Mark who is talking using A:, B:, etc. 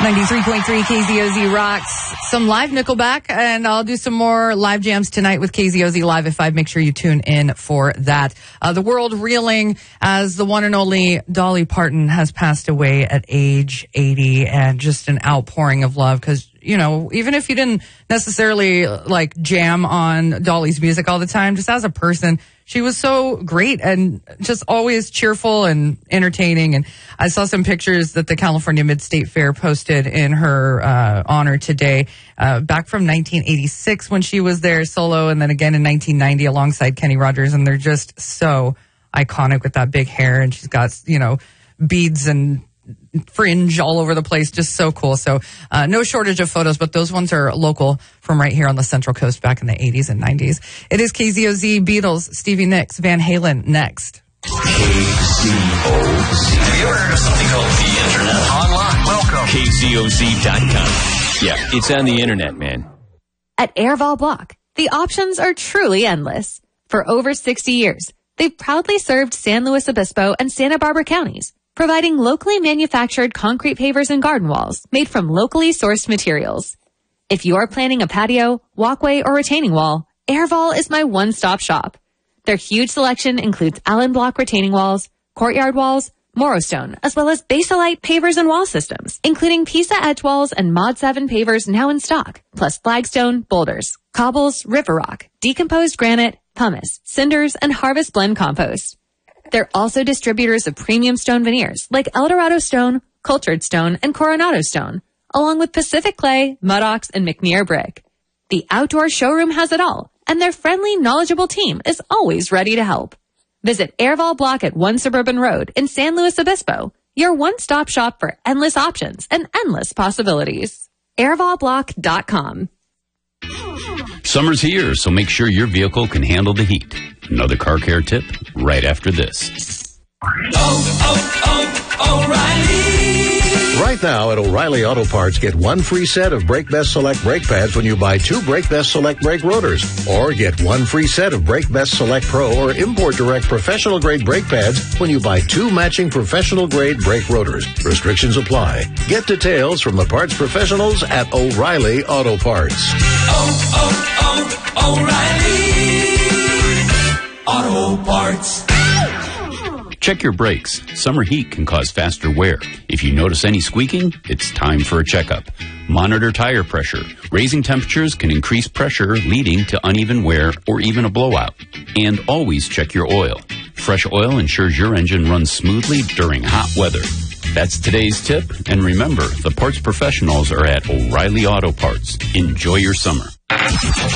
A: 93.3 KZOZ rocks. Some live Nickelback, and I'll do some more live jams tonight with KZOZ Live at 5. Make sure you tune in for that. The world reeling as the one and only Dolly Parton has passed away at age 80, and just an outpouring of love because, you know, even if you didn't necessarily like jam on Dolly's music all the time, just as a person, she was so great and just always cheerful and entertaining. And I saw some pictures that the California Mid-State Fair posted in her honor today, back from 1986 when she was there solo, and then again in 1990 alongside Kenny Rogers. And they're just so iconic with that big hair. And she's got, you know, beads and fringe all over the place. Just so cool. So no shortage of photos, but those ones are local from right here on the Central Coast back in the 80s and 90s. It is KZOZ, Beatles, Stevie Nicks, Van Halen next.
B: KZOZ. Have you ever heard of something called the internet? Online. Welcome. KZOZ.com. Yeah, it's on the internet, man.
C: At Airval Block, the options are truly endless. For over 60 years, they've proudly served San Luis Obispo and Santa Barbara counties, providing locally manufactured concrete pavers and garden walls made from locally sourced materials. If you are planning a patio, walkway, or retaining wall, Airval is my one-stop shop. Their huge selection includes Allen Block retaining walls, courtyard walls, Morrowstone, as well as Basalite pavers and wall systems, including Pisa Edge walls and Mod 7 pavers now in stock, plus flagstone, boulders, cobbles, river rock, decomposed granite, pumice, cinders, and harvest blend compost. They're also distributors of premium stone veneers like Eldorado Stone, Cultured Stone, and Coronado Stone, along with Pacific Clay, Mudox, and McNear Brick. The outdoor showroom has it all, and their friendly, knowledgeable team is always ready to help. Visit Airval Block at 1 Suburban Road in San Luis Obispo, your one-stop shop for endless options and endless possibilities. Airvalblock.com.
D: Summer's here, so make sure your vehicle can handle the heat. Another car care tip right after this.
E: O'Reilly. Right now at O'Reilly Auto Parts, get one free set of Brake Best Select brake pads when you buy 2 Brake Best Select brake rotors. Or get one free set of Brake Best Select Pro or Import Direct professional grade brake pads when you buy 2 matching professional grade brake rotors. Restrictions apply. Get details from the parts professionals at O'Reilly Auto Parts.
B: O'Reilly Auto Parts.
D: Check your brakes. Summer heat can cause faster wear. If you notice any squeaking, it's time for a checkup. Monitor tire pressure. Raising temperatures can increase pressure, leading to uneven wear or even a blowout. And always check your oil. Fresh oil ensures your engine runs smoothly during hot weather. That's today's tip. And remember, the parts professionals are at O'Reilly Auto Parts. Enjoy your summer.